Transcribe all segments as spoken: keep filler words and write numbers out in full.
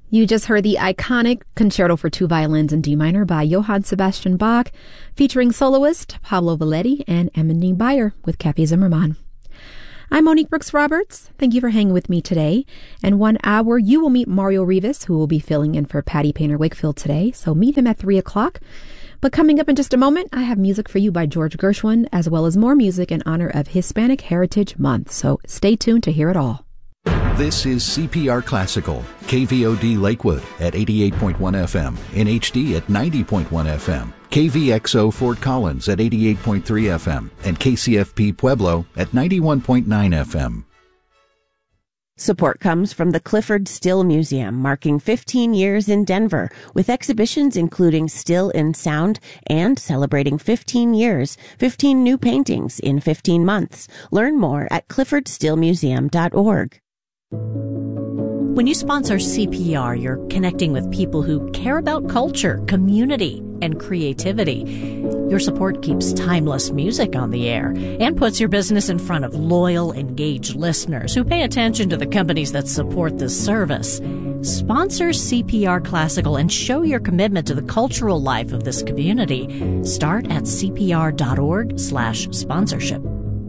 You just heard the iconic Concerto for Two Violins in D minor by Johann Sebastian Bach, featuring soloist Pablo Valetti and Emily Bayer with Kathy Zimmerman. I'm Monique Brooks Roberts. Thank you for hanging with me today. In one hour, you will meet Mario Rivas, who will be filling in for Patty Painter Wakefield today. So meet him at three o'clock. But coming up in just a moment, I have music for you by George Gershwin, as well as more music in honor of Hispanic Heritage Month. So stay tuned to hear it all. This is C P R Classical, K V O D Lakewood at eighty-eight point one F M, N H D at ninety point one F M, K V X O Fort Collins at eighty-eight point three F M, and K C F P Pueblo at ninety-one point nine F M. Support comes from the Clifford Still Museum, marking fifteen years in Denver, with exhibitions including Still in Sound and celebrating fifteen years, fifteen new paintings in fifteen months. Learn more at clifford still museum dot org. When you sponsor C P R, you're connecting with people who care about culture, community, and creativity. Your support keeps timeless music on the air and puts your business in front of loyal, engaged listeners who pay attention to the companies that support this service. Sponsor C P R Classical and show your commitment to the cultural life of this community. Start at c p r dot org slash sponsorship.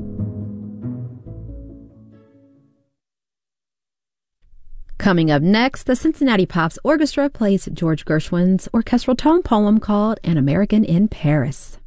Coming up next, the Cincinnati Pops Orchestra plays George Gershwin's orchestral tone poem called An American in Paris.